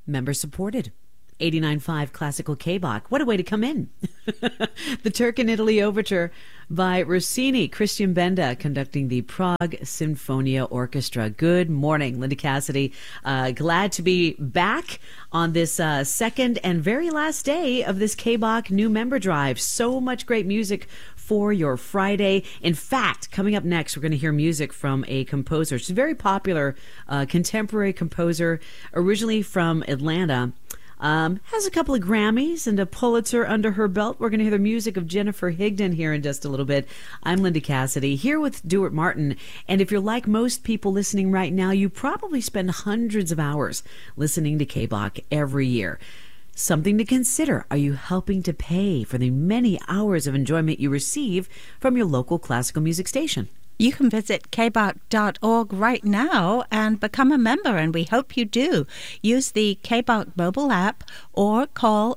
Member supported. 89.5 Classical K-Bach. What a way to come in. The Turk in Italy Overture by Rossini. Christian Benda conducting the Prague Sinfonia Orchestra. Good morning, Linda Cassidy. Glad to be back on this second and very last day of this K-Bach new member drive. So much great music for your Friday. In fact, coming up next, we're going to hear music from a composer. She's a very popular contemporary composer, originally from Atlanta. Has a couple of Grammys and a Pulitzer under her belt. We're going to hear the music of Jennifer Higdon here in just a little bit. I'm Linda Cassidy, here with Duart Martin. And if you're like most people listening right now, you probably spend hundreds of hours listening to K-Bach every year. Something to consider. Are you helping to pay for the many hours of enjoyment you receive from your local classical music station? You can visit kbach.org right now and become a member, and we hope you do. Use the K-Bach mobile app or call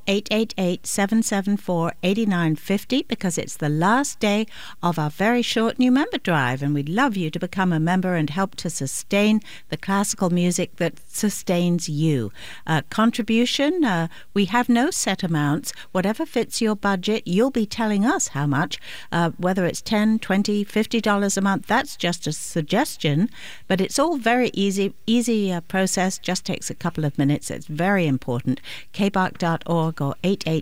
888-774-8950 because it's the last day of our very short new member drive, and we'd love you to become a member and help to sustain the classical music that sustains you. Contribution, we have no set amounts. Whatever fits your budget, you'll be telling us how much, whether it's $10, $20, $50 a month. That's just a suggestion, but it's all very easy process. Just takes a couple of minutes. It's very important. kbach.org or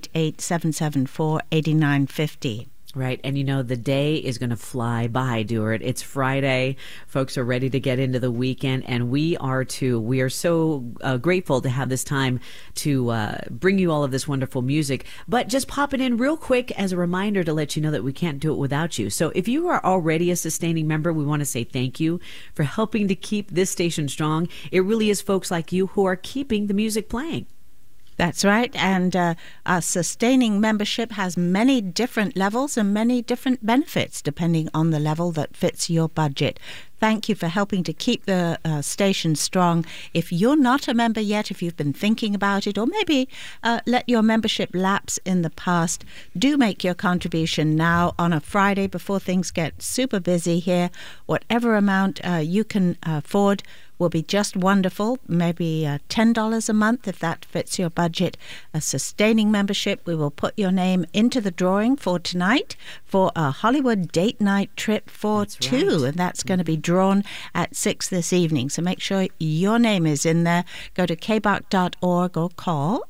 888-774-8950. Right. And, you know, the day is going to fly by, Duart. It's Friday. Folks are ready to get into the weekend, and we are too. We are so grateful to have this time to bring you all of this wonderful music. But just popping in real quick as a reminder to let you know that we can't do it without you. So if you are already a sustaining member, we want to say thank you for helping to keep this station strong. It really is folks like you who are keeping the music playing. That's right, and our sustaining membership has many different levels and many different benefits depending on the level that fits your budget. Thank you for helping to keep the station strong. If you're not a member yet, if you've been thinking about it, or maybe let your membership lapse in the past, do make your contribution now on a Friday before things get super busy here. Whatever amount you can afford will be just wonderful. Maybe $10 a month if that fits your budget. A sustaining membership, we will put your name into the drawing for tonight for a Hollywood date night trip for two. Right. And that's going to be drawn at 6 this evening. So make sure your name is in there. Go to kbach.org or call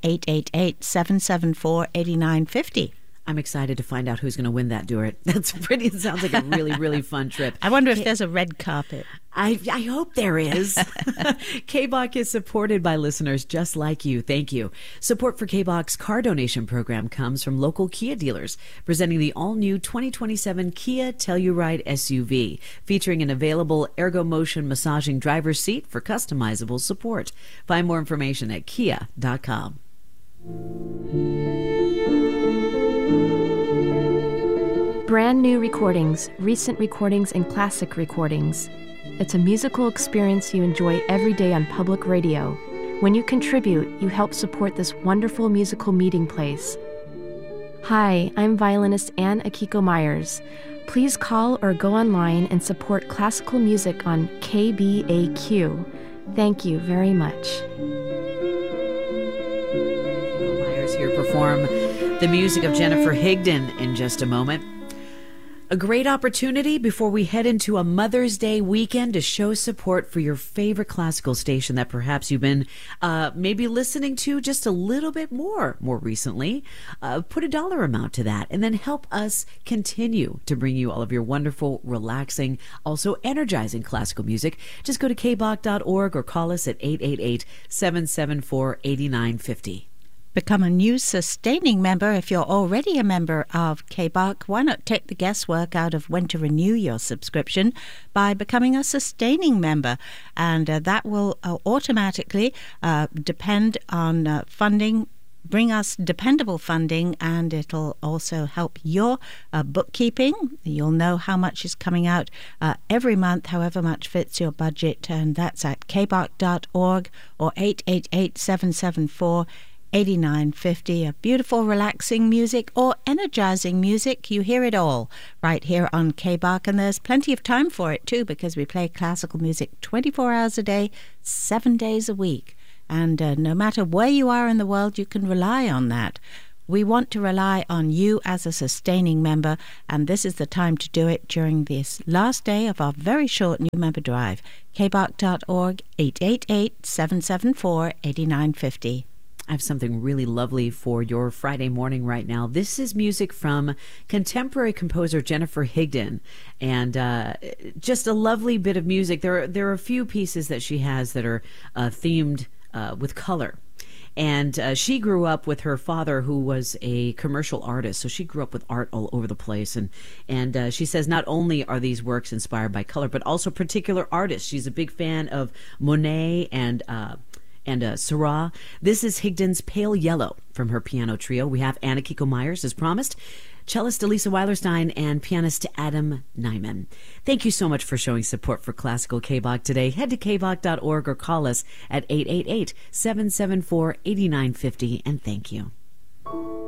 888-774-8950. I'm excited to find out who's going to win that, Duart. That's pretty. It sounds like a really, really fun trip. I wonder if there's a red carpet. I hope there is. K-Bach is supported by listeners just like you. Thank you. Support for K-Bach's car donation program comes from local Kia dealers, presenting the all-new 2027 Kia Telluride SUV, featuring an available ErgoMotion massaging driver's seat for customizable support. Find more information at kia.com. Brand new recordings, recent recordings, and classic recordings. It's a musical experience you enjoy every day on public radio. When you contribute, you help support this wonderful musical meeting place. Hi, I'm violinist Ann Akiko Myers. Please call or go online and support classical music on KBAQ. Thank you very much. Myers here perform the music of Jennifer Higdon in just a moment. A great opportunity before we head into a Mother's Day weekend to show support for your favorite classical station that perhaps you've been maybe listening to just a little bit more recently. Put a dollar amount to that and then help us continue to bring you all of your wonderful, relaxing, also energizing classical music. Just go to kbach.org or call us at 888-774-8950. Become a new sustaining member if you're already a member of K-Bach. Why not take the guesswork out of when to renew your subscription by becoming a sustaining member? And that will automatically depend on funding. Bring us dependable funding, and it'll also help your bookkeeping. You'll know how much is coming out every month, however much fits your budget, and that's at kbach.org or 888-774-8950. 8950, a beautiful, relaxing music or energizing music. You hear it all right here on K-Bach, and there's plenty of time for it too because we play classical music 24 hours a day, 7 days a week. And no matter where you are in the world, you can rely on that. We want to rely on you as a sustaining member, and this is the time to do it during this last day of our very short new member drive. kbach.org, 888-774-8950. I have something really lovely for your Friday morning right now. This is music from contemporary composer Jennifer Higdon, and just a lovely bit of music. There are a few pieces that she has that are themed with color. And she grew up with her father, who was a commercial artist. So she grew up with art all over the place. And she says not only are these works inspired by color, but also particular artists. She's a big fan of Monet and Seurat. This is Higdon's Pale Yellow from her piano trio. We have Anna Kiko Myers, as promised, cellist Elisa Weilerstein, and pianist Adam Nyman. Thank you so much for showing support for Classical KBOC today. Head to kbach.org or call us at 888-774-8950, and thank you.